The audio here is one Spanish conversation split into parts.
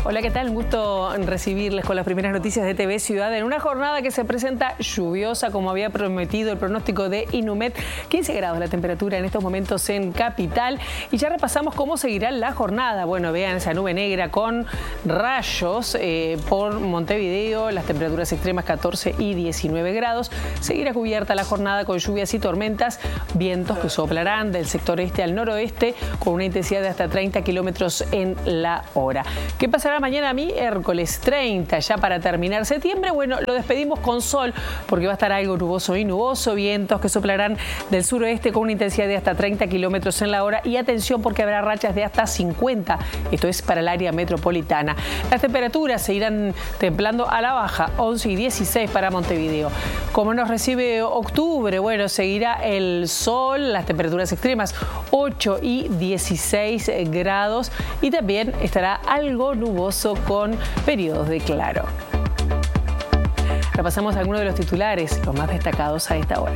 Hola, ¿qué tal? Un gusto recibirles con las primeras noticias de TV Ciudad en una jornada que se presenta lluviosa, como había prometido el pronóstico de Inumet. 15 grados la temperatura en estos momentos en Capital. Y ya repasamos cómo seguirá la jornada. Bueno, vean esa nube negra con rayos por Montevideo. Las temperaturas extremas 14 y 19 grados. Seguirá cubierta la jornada con lluvias y tormentas. Vientos que soplarán del sector este al noroeste con una intensidad de hasta 30 kilómetros en la hora. ¿Qué pasará mañana miércoles 30, ya para terminar septiembre? Bueno, lo despedimos con sol porque va a estar algo nuboso y nuboso, vientos que soplarán del suroeste con una intensidad de hasta 30 kilómetros en la hora y atención porque habrá rachas de hasta 50, esto es para el área metropolitana. Las temperaturas se irán templando a la baja, 11 y 16 para Montevideo. Como nos recibe octubre, bueno, seguirá el sol, las temperaturas extremas 8 y 16 grados y también estará algo nuboso con periodos de claro. Repasamos algunos de los titulares, los más destacados a esta hora.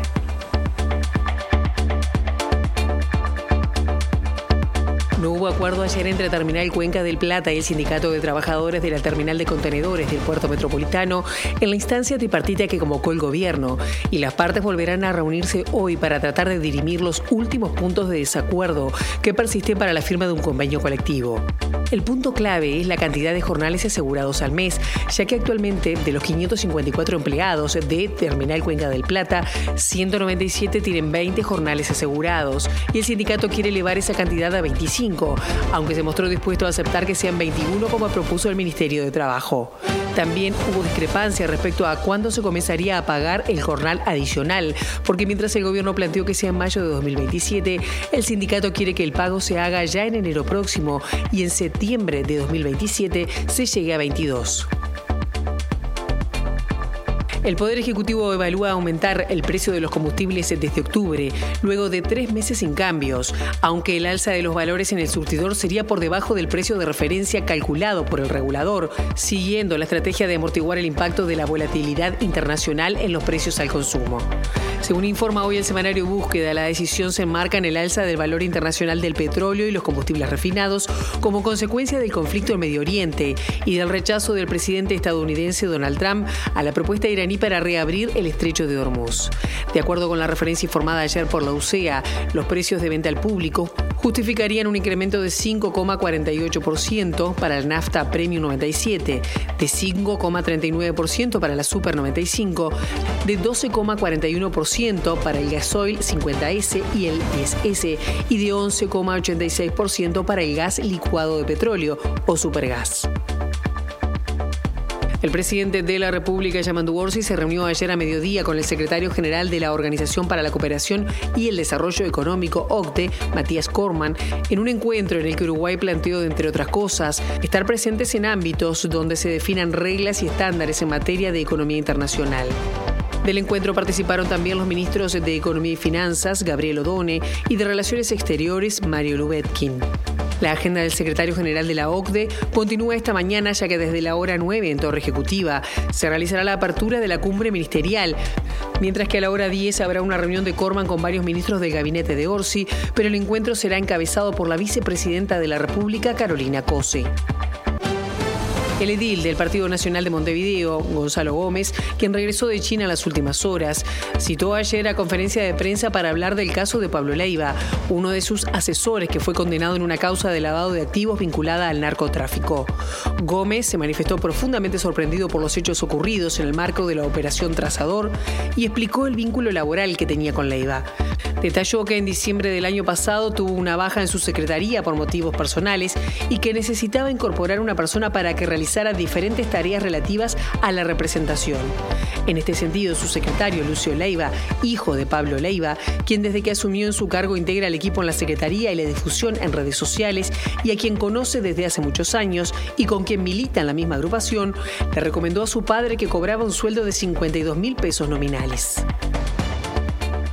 No hubo acuerdo ayer entre Terminal Cuenca del Plata y el Sindicato de Trabajadores de la Terminal de Contenedores del Puerto Metropolitano en la instancia tripartita que convocó el gobierno. Y las partes volverán a reunirse hoy para tratar de dirimir los últimos puntos de desacuerdo que persisten para la firma de un convenio colectivo. El punto clave es la cantidad de jornales asegurados al mes, ya que actualmente de los 554 empleados de Terminal Cuenca del Plata, 197 tienen 20 jornales asegurados y el sindicato quiere elevar esa cantidad a 25, aunque se mostró dispuesto a aceptar que sean 21 como propuso el Ministerio de Trabajo. También hubo discrepancia respecto a cuándo se comenzaría a pagar el jornal adicional, porque mientras el gobierno planteó que sea en mayo de 2027, el sindicato quiere que el pago se haga ya en enero próximo y en septiembre de 2027 se llegue a 22. El Poder Ejecutivo evalúa aumentar el precio de los combustibles desde octubre, luego de 3 meses sin cambios, aunque el alza de los valores en el surtidor sería por debajo del precio de referencia calculado por el regulador, siguiendo la estrategia de amortiguar el impacto de la volatilidad internacional en los precios al consumo. Según informa hoy el semanario Búsqueda, la decisión se enmarca en el alza del valor internacional del petróleo y los combustibles refinados como consecuencia del conflicto en Medio Oriente y del rechazo del presidente estadounidense Donald Trump a la propuesta iraní para reabrir el estrecho de Hormuz. De acuerdo con la referencia informada ayer por la UCEA, los precios de venta al público justificarían un incremento de 5,48% para la nafta Premium 97, de 5,39% para la Super 95, de 12,41% para el gasoil 50S y el 10S y de 11,86% para el gas licuado de petróleo o Supergas. El presidente de la República, Yamandu Orsi, se reunió ayer a mediodía con el secretario general de la Organización para la Cooperación y el Desarrollo Económico, OCDE, Matías Corman, en un encuentro en el que Uruguay planteó, entre otras cosas, estar presentes en ámbitos donde se definan reglas y estándares en materia de economía internacional. Del encuentro participaron también los ministros de Economía y Finanzas, Gabriel Odone, y de Relaciones Exteriores, Mario Lubetkin. La agenda del secretario general de la OCDE continúa esta mañana, ya que desde la hora 9 en Torre Ejecutiva se realizará la apertura de la cumbre ministerial, mientras que a la hora 10 habrá una reunión de Corman con varios ministros del gabinete de Orsi, pero el encuentro será encabezado por la vicepresidenta de la República, Carolina Cose. El edil del Partido Nacional de Montevideo, Gonzalo Gómez, quien regresó de China en las últimas horas, citó ayer a conferencia de prensa para hablar del caso de Pablo Leiva, uno de sus asesores que fue condenado en una causa de lavado de activos vinculada al narcotráfico. Gómez se manifestó profundamente sorprendido por los hechos ocurridos en el marco de la Operación Trazador y explicó el vínculo laboral que tenía con Leiva. Detalló que en diciembre del año pasado tuvo una baja en su secretaría por motivos personales y que necesitaba incorporar una persona para que realizara diferentes tareas relativas a la representación. En este sentido, su secretario, Lucio Leiva, hijo de Pablo Leiva, quien desde que asumió en su cargo integra el equipo en la secretaría y la difusión en redes sociales y a quien conoce desde hace muchos años y con quien milita en la misma agrupación, le recomendó a su padre que cobraba un sueldo de 52.000 pesos nominales.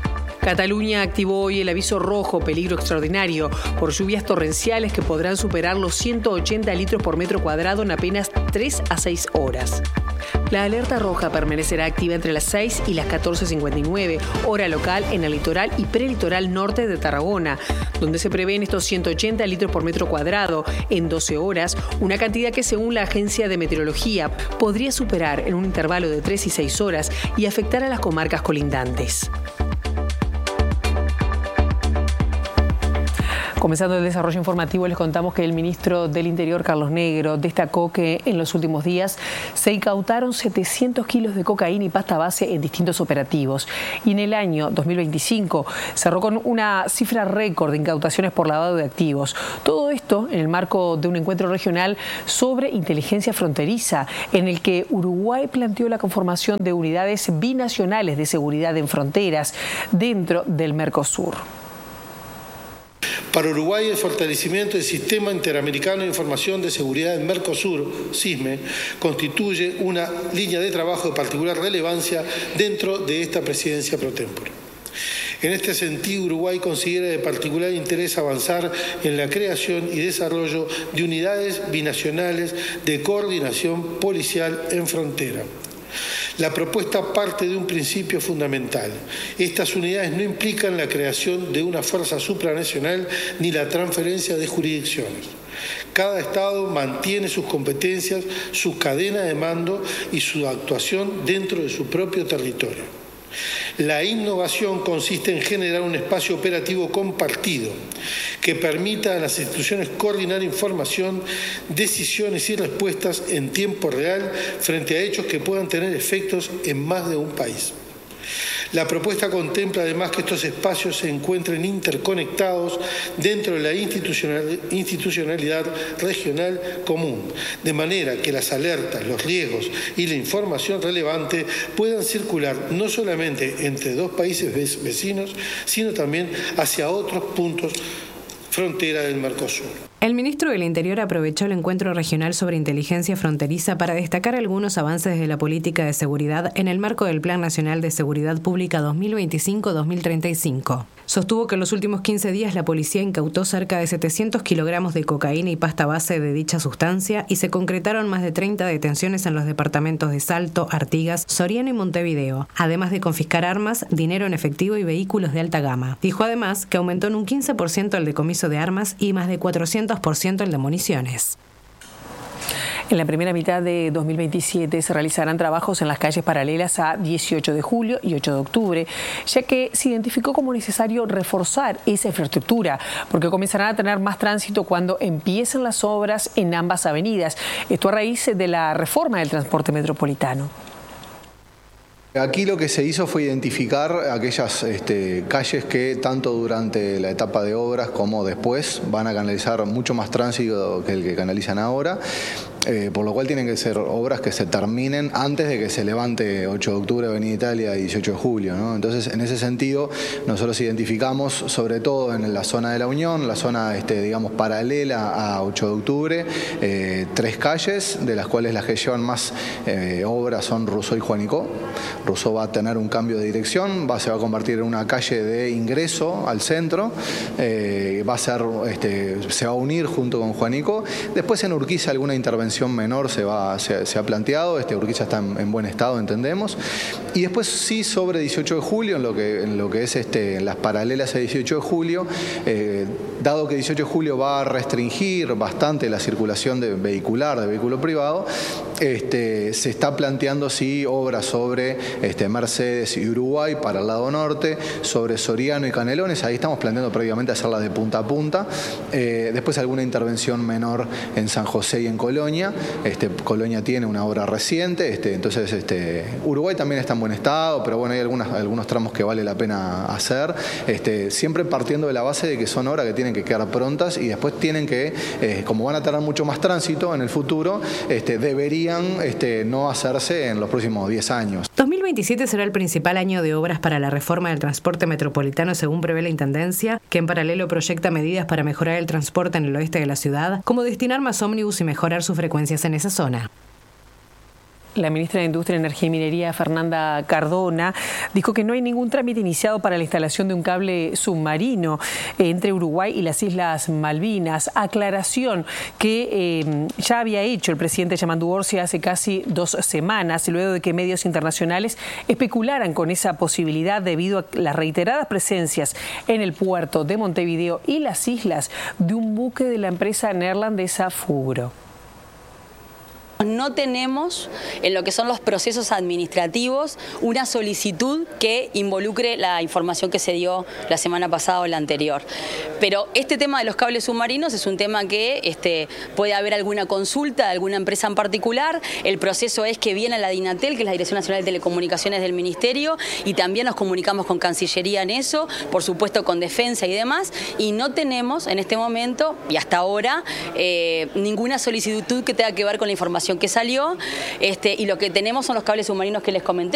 Cataluña activó hoy el aviso rojo, peligro extraordinario, por lluvias torrenciales que podrán superar los 180 litros por metro cuadrado en apenas 3 a 6 horas. La alerta roja permanecerá activa entre las 6 y las 14:59, hora local en el litoral y prelitoral norte de Tarragona, donde se prevén estos 180 litros por metro cuadrado en 12 horas, una cantidad que según la Agencia de Meteorología podría superar en un intervalo de 3 y 6 horas y afectar a las comarcas colindantes. Comenzando el desarrollo informativo, les contamos que el ministro del Interior, Carlos Negro, destacó que en los últimos días se incautaron 700 kilos de cocaína y pasta base en distintos operativos. Y en el año 2025 cerró con una cifra récord de incautaciones por lavado de activos. Todo esto en el marco de un encuentro regional sobre inteligencia fronteriza, en el que Uruguay planteó la conformación de unidades binacionales de seguridad en fronteras dentro del Mercosur. Para Uruguay, el fortalecimiento del Sistema Interamericano de Información de Seguridad del Mercosur, SISME, constituye una línea de trabajo de particular relevancia dentro de esta presidencia pro tempore. En este sentido, Uruguay considera de particular interés avanzar en la creación y desarrollo de unidades binacionales de coordinación policial en frontera. La propuesta parte de un principio fundamental. Estas unidades no implican la creación de una fuerza supranacional ni la transferencia de jurisdicciones. Cada Estado mantiene sus competencias, su cadena de mando y su actuación dentro de su propio territorio. La innovación consiste en generar un espacio operativo compartido que permita a las instituciones coordinar información, decisiones y respuestas en tiempo real frente a hechos que puedan tener efectos en más de un país. La propuesta contempla además que estos espacios se encuentren interconectados dentro de la institucionalidad regional común, de manera que las alertas, los riesgos y la información relevante puedan circular no solamente entre dos países vecinos, sino también hacia otros puntos frontera del Mercosur. El ministro del Interior aprovechó el encuentro regional sobre inteligencia fronteriza para destacar algunos avances de la política de seguridad en el marco del Plan Nacional de Seguridad Pública 2025-2035. Sostuvo que en los últimos 15 días la policía incautó cerca de 700 kilogramos de cocaína y pasta base de dicha sustancia y se concretaron más de 30 detenciones en los departamentos de Salto, Artigas, Soriano y Montevideo, además de confiscar armas, dinero en efectivo y vehículos de alta gama. Dijo además que aumentó en un 15% el decomiso de armas y más de 400% el de municiones. En la primera mitad de 2027 se realizarán trabajos en las calles paralelas a 18 de julio y 8 de octubre, ya que se identificó como necesario reforzar esa infraestructura, porque comenzarán a tener más tránsito cuando empiecen las obras en ambas avenidas. Esto a raíz de la reforma del transporte metropolitano. Aquí lo que se hizo fue identificar aquellas calles que tanto durante la etapa de obras como después van a canalizar mucho más tránsito que el que canalizan ahora. Por lo cual tienen que ser obras que se terminen antes de que se levante 8 de octubre, Avenida Italia y 18 de julio, ¿no? Entonces, en ese sentido, nosotros identificamos, sobre todo en la zona de la Unión, la zona, digamos, paralela a 8 de octubre, 3 calles, de las cuales las que llevan más obras son Rousseau y Juanico. Rousseau va a tener un cambio de dirección, se va a convertir en una calle de ingreso al centro, se va a unir junto con Juanico. Después en Urquiza alguna intervención menor se ha planteado. Urquiza está en buen estado, entendemos. Y después sí sobre 18 de julio, en lo que es en las paralelas a 18 de julio, dado que 18 de julio va a restringir bastante la circulación de vehículo privado, se está planteando sí obras sobre Mercedes y Uruguay para el lado norte, sobre Soriano y Canelones. Ahí estamos planteando previamente hacerlas de punta a punta. Después alguna intervención menor en San José y en Colonia. Colonia tiene una obra reciente, entonces Uruguay también está en buen estado, pero bueno, hay algunos tramos que vale la pena hacer, siempre partiendo de la base de que son obras que tienen que quedar prontas y después tienen que, como van a tener mucho más tránsito en el futuro, deberían no hacerse en los próximos 10 años. 2027 será el principal año de obras para la reforma del transporte metropolitano, según prevé la Intendencia, que en paralelo proyecta medidas para mejorar el transporte en el oeste de la ciudad, como destinar más ómnibus y mejorar sus frecuencias en esa zona. La ministra de Industria, Energía y Minería, Fernanda Cardona, dijo que no hay ningún trámite iniciado para la instalación de un cable submarino entre Uruguay y las Islas Malvinas. Aclaración que ya había hecho el presidente Yamandu Orsi hace casi 2 semanas, luego de que medios internacionales especularan con esa posibilidad debido a las reiteradas presencias en el puerto de Montevideo y las islas de un buque de la empresa neerlandesa Fugro. No tenemos en lo que son los procesos administrativos una solicitud que involucre la información que se dio la semana pasada o la anterior. Pero este tema de los cables submarinos es un tema que puede haber alguna consulta de alguna empresa en particular. El proceso es que viene la DINATEL, que es la Dirección Nacional de Telecomunicaciones del Ministerio, y también nos comunicamos con Cancillería en eso, por supuesto con Defensa y demás, y no tenemos en este momento y hasta ahora ninguna solicitud que tenga que ver con la información que salió, y lo que tenemos son los cables submarinos que les comenté.